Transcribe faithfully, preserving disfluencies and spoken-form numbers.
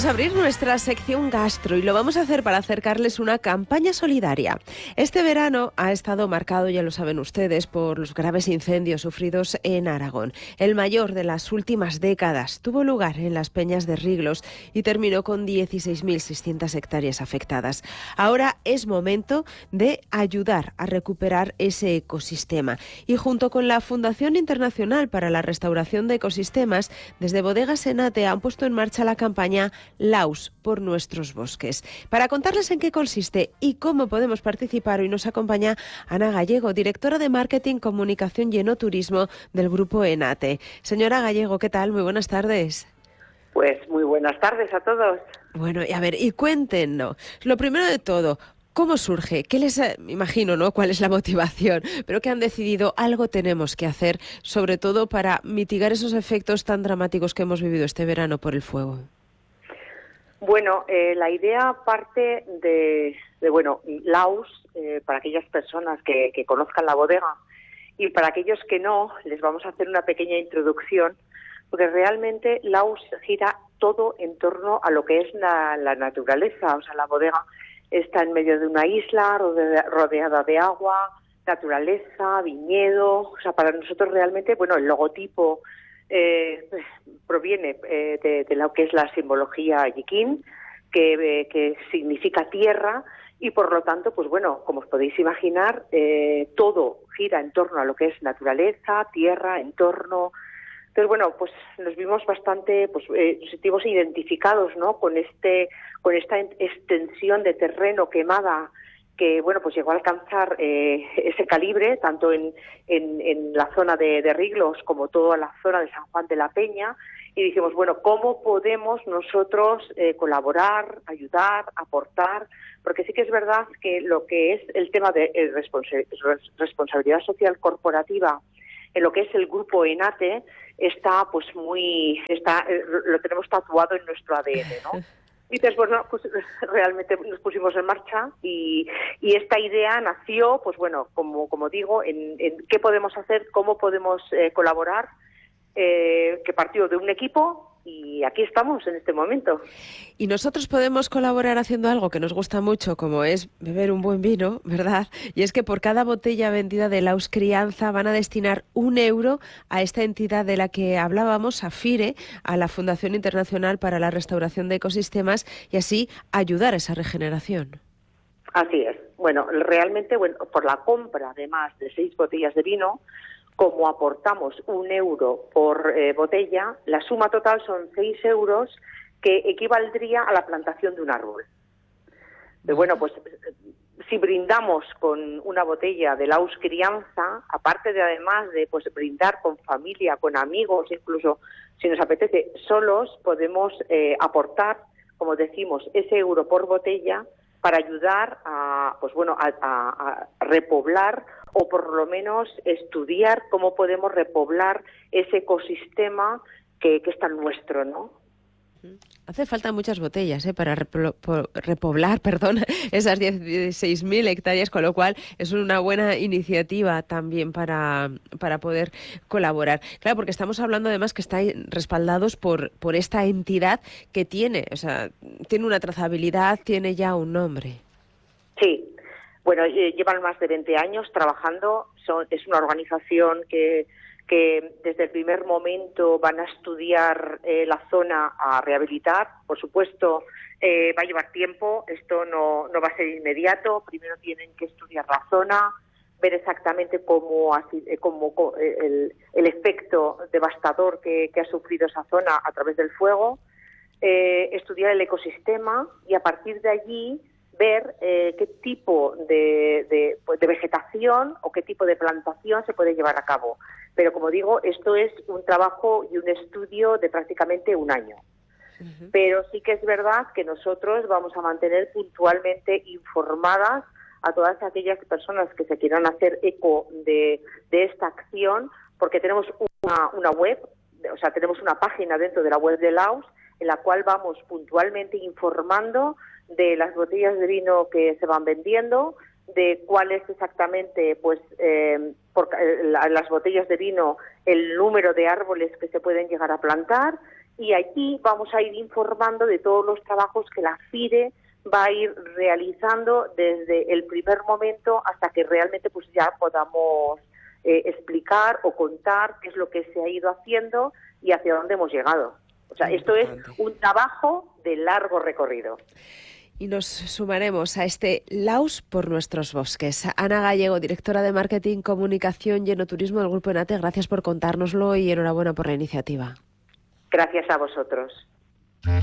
Vamos a abrir nuestra sección gastro y lo vamos a hacer para acercarles una campaña solidaria. Este verano ha estado marcado, ya lo saben ustedes, por los graves incendios sufridos en Aragón. El mayor de las últimas décadas tuvo lugar en las Peñas de Riglos y terminó con dieciséis mil seiscientas hectáreas afectadas. Ahora es momento de ayudar a recuperar ese ecosistema y junto con la Fundación Internacional para la Restauración de Ecosistemas, desde Bodegas Enate han puesto en marcha la campaña Laus por nuestros bosques. Para contarles en qué consiste y cómo podemos participar, hoy nos acompaña Ana Gallego, directora de Marketing, Comunicación y Enoturismo del Grupo Enate. Señora Gallego, ¿qué tal? Muy buenas tardes. Pues muy buenas tardes a todos. Bueno, y a ver, y cuéntenos, lo primero de todo, ¿cómo surge? ¿Qué les imagino, no? ¿Cuál es la motivación? Pero que han decidido algo tenemos que hacer, sobre todo para mitigar esos efectos tan dramáticos que hemos vivido este verano por el fuego. Bueno, eh, la idea parte de, de bueno, Laus, eh, para aquellas personas que, que conozcan la bodega y para aquellos que no, les vamos a hacer una pequeña introducción, porque realmente Laus gira todo en torno a lo que es la, la naturaleza. O sea, la bodega está en medio de una isla rodeada de agua, naturaleza, viñedo. O sea, para nosotros realmente, bueno, el logotipo eh, proviene eh, de, de lo que es la simbología yiquín, que, eh, que significa tierra, y por lo tanto, pues bueno, como os podéis imaginar, eh, todo gira en torno a lo que es naturaleza, tierra, entorno. Entonces, bueno, pues nos vimos bastante pues, eh, sentimos identificados, ¿no?, con este con esta extensión de terreno quemada que, bueno, pues llegó a alcanzar eh, ese calibre, tanto en, en, en la zona de, de Riglos como toda la zona de San Juan de la Peña, y dijimos, bueno, ¿cómo podemos nosotros eh, colaborar, ayudar, aportar? Porque sí que es verdad que lo que es el tema de eh, responsa- responsabilidad social corporativa en lo que es el grupo Enate está pues muy está eh, lo tenemos tatuado en nuestro A D N, ¿no? Y después, bueno, pues realmente nos pusimos en marcha y, y esta idea nació, pues bueno, como como digo, en, en qué podemos hacer, cómo podemos eh, colaborar, eh, que partió de un equipo. Y aquí estamos en este momento. Y nosotros podemos colaborar haciendo algo que nos gusta mucho, como es beber un buen vino, ¿verdad? Y es que por cada botella vendida de Laus Crianza van a destinar un euro a esta entidad de la que hablábamos, a FIRE, a la Fundación Internacional para la Restauración de Ecosistemas, y así ayudar a esa regeneración. Así es. Bueno, realmente, bueno, por la compra de más de seis botellas de vino, como aportamos un euro por eh, botella, la suma total son seis euros, que equivaldría a la plantación de un árbol. Pero bueno, pues si brindamos con una botella de Laus Crianza, aparte de además de pues brindar con familia, con amigos, incluso si nos apetece solos, podemos eh, aportar, como decimos, ese euro por botella para ayudar a, pues bueno, a, a, a repoblar o por lo menos estudiar cómo podemos repoblar ese ecosistema que, que es tan nuestro, ¿no? Hace falta muchas botellas ¿eh? para replo, por, repoblar perdón, esas dieciséis mil hectáreas, con lo cual es una buena iniciativa también para, para poder colaborar. Claro, porque estamos hablando además que están respaldados por, por esta entidad que tiene, o sea, tiene una trazabilidad, tiene ya un nombre. Sí. Bueno, llevan más de veinte años trabajando, son, es una organización que, que desde el primer momento van a estudiar eh, la zona a rehabilitar. Por supuesto, eh, va a llevar tiempo, esto no, no va a ser inmediato, primero tienen que estudiar la zona, ver exactamente cómo, cómo el, el efecto devastador que, que ha sufrido esa zona a través del fuego, eh, estudiar el ecosistema y a partir de allí ver eh, qué tipo de, de, pues de vegetación o qué tipo de plantación se puede llevar a cabo. Pero como digo, esto es un trabajo y un estudio de prácticamente un año. Uh-huh. Pero sí que es verdad que nosotros vamos a mantener puntualmente informadas a todas aquellas personas que se quieran hacer eco de, de esta acción, porque tenemos una, una web, o sea, tenemos una página dentro de la web de Laus en la cual vamos puntualmente informando de las botellas de vino que se van vendiendo, de cuál es exactamente, pues, eh, por, eh, la, las botellas de vino, el número de árboles que se pueden llegar a plantar y allí vamos a ir informando de todos los trabajos que la FIDE va a ir realizando desde el primer momento hasta que realmente pues ya podamos eh, explicar o contar qué es lo que se ha ido haciendo y hacia dónde hemos llegado. O sea, esto es un trabajo de largo recorrido. Y nos sumaremos a este Laus por nuestros bosques. Ana Gallego, directora de Marketing, Comunicación y Enoturismo del Grupo ENATE, gracias por contárnoslo y enhorabuena por la iniciativa. Gracias a vosotros.